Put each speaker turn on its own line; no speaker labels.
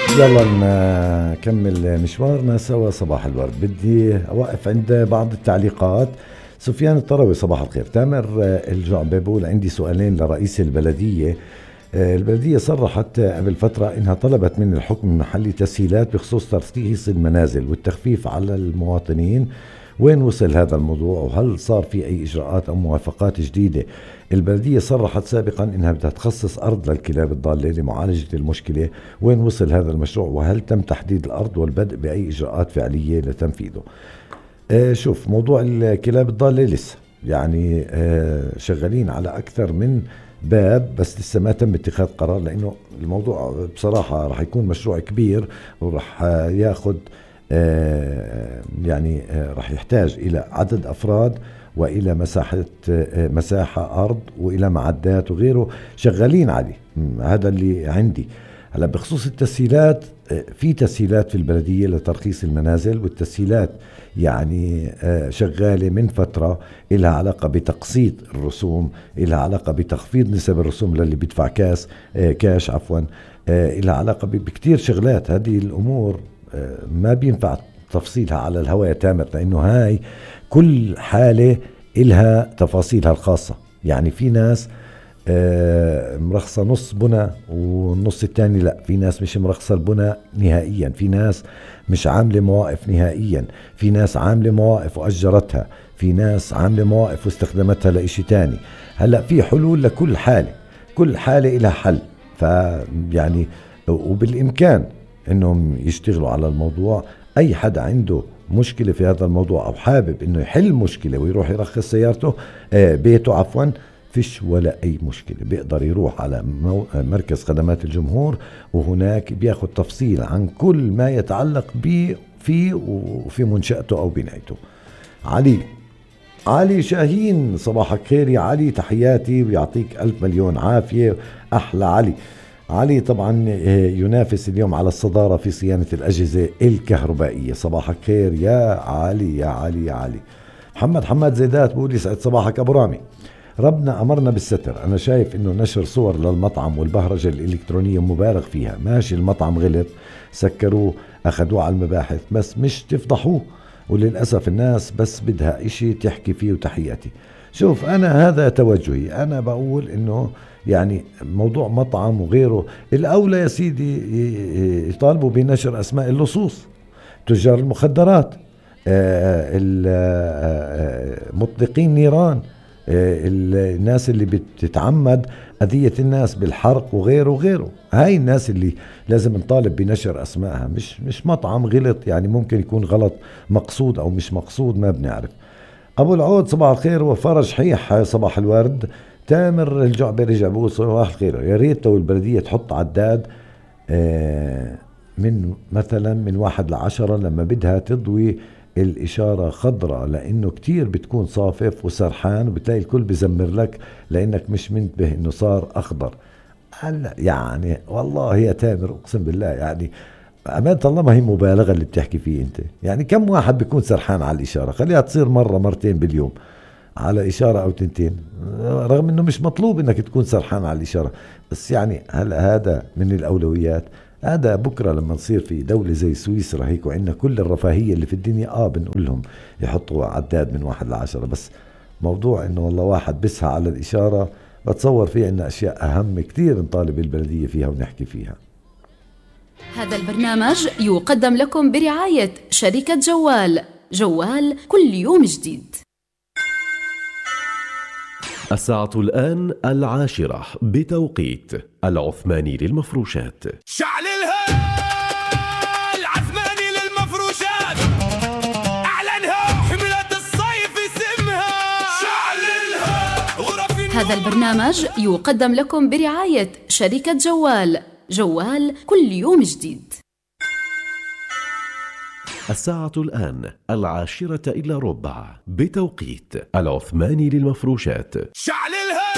يلا نكمل مشوارنا سوا. صباح الورد. بدي أوقف عند بعض التعليقات. سفيان الطروي صباح الخير. تامر الجعبة بيقول عندي سؤالين لرئيس البلدية. البلدية صرحت قبل فترة إنها طلبت من الحكم المحلي تسهيلات بخصوص ترخيص المنازل والتخفيف على المواطنين. وين وصل هذا الموضوع وهل صار في أي إجراءات أو موافقات جديدة؟ البلدية صرحت سابقا إنها بدها تخصص أرض للكلاب الضالة لمعالجة المشكلة. وين وصل هذا المشروع وهل تم تحديد الأرض والبدء بأي إجراءات فعلية لتنفيذه؟ شوف، موضوع الكلاب الضالة لسه يعني شغالين على أكثر من باب، بس لسه ما تم اتخاذ قرار، لأنه الموضوع بصراحة رح يكون مشروع كبير ورح ياخد يعني رح يحتاج إلى عدد أفراد وإلى مساحة أرض وإلى معدات وغيره. شغالين عليه. هذا اللي عندي. هلا بخصوص التسهيلات، في تسهيلات في البلدية لترخيص المنازل، والتسهيلات يعني شغالة من فترة. إلها علاقة بتقسيط الرسوم، إلها علاقة بتخفيض نسب الرسوم للي بيدفع كاش عفوا. إلها علاقة بكتير شغلات. هذه الأمور ما بينفع تفصيلها على الهواء يا تامر، لأنه هاي كل حالة إلها تفاصيلها الخاصة. يعني في ناس مرخصة نص بنى والنص الثاني لا، في ناس مش مرخصة البنى نهائيا، في ناس مش عاملة مواقف نهائيا، في ناس عاملة مواقف وأجرتها، في ناس عاملة مواقف واستخدمتها لإشي تاني. هلأ في حلول لكل حالة، كل حالة إلها حل. فيعني وبالإمكان إنهم يشتغلوا على الموضوع. أي حدا عنده مشكلة في هذا الموضوع أو حابب إنه يحل مشكلة ويروح يرخص سيارته بيته عفوا، فيش ولا أي مشكلة. بيقدر يروح على مركز خدمات الجمهور، وهناك بياخد تفصيل عن كل ما يتعلق فيه وفي منشأته أو بنايته. علي شاهين صباحك خير يا علي، تحياتي ويعطيك ألف مليون عافية. أحلى علي طبعا ينافس اليوم على الصدارة في صيانة الأجهزة الكهربائية. صباحك خير يا علي يا علي يا علي. محمد زيدات بقول يسعد صباحك أبو رامي. ربنا أمرنا بالستر. أنا شايف إنه نشر صور للمطعم والبهرجة الإلكترونية مبالغ فيها. ماشي، المطعم غلط، سكروه، أخذوه على المباحث، بس مش تفضحوه. وللأسف الناس بس بدها إشي تحكي فيه. وتحياتي. شوف، أنا هذا توجهي. أنا بقول إنه يعني موضوع مطعم وغيره الأولى يا سيدي يطالبوا بنشر أسماء اللصوص، تجار المخدرات، مطلقين نيران، الناس اللي بتتعمد أذية الناس بالحرق وغيره. هاي الناس اللي لازم نطالب بنشر أسمائها. مش مطعم غلط، يعني ممكن يكون غلط مقصود أو مش مقصود، ما بنعرف. أبو العود صباح الخير. وفرج حيح صباح الورد. تامر الجعبة رجع بقول صباح الخير، يا ريت لو البلدية تحط عداد من مثلا من 1 ل10 لما بدها تضوي الإشارة خضراء، لأنه كتير بتكون صافف وسرحان وبتلاقي الكل بزمر لك لأنك مش منتبه إنه صار أخضر. هلا يعني والله يا تامر أقسم بالله، يعني أمانة الله ما هي مبالغة اللي بتحكي فيه أنت. يعني كم واحد بيكون سرحان على الإشارة؟ خليها تصير مرة مرتين باليوم على إشارة أو تنتين، رغم أنه مش مطلوب أنك تكون سرحان على الإشارة. بس يعني هل هذا من الأولويات؟ هذا بكرة لما نصير في دولة زي سويسرا هيك وعندنا كل الرفاهية اللي في الدنيا بنقول لهم يحطوا عداد من 1 ل10. بس موضوع أنه والله واحد بسها على الإشارة، بتصور فيه عندنا أشياء أهم كتير نطالب البلدية فيها ونحكي فيها.
هذا البرنامج يقدم لكم برعاية شركة جوال كل يوم جديد.
الساعة الآن 10 بتوقيت العثماني للمفروشات.
شعللها العثماني للمفروشات، أعلنها حملة الصيف اسمها شعللها غرف.
هذا البرنامج يقدم لكم برعاية شركة جوال كل يوم جديد.
الساعة الآن 10:15 بتوقيت العثماني للمفروشات.
شعللها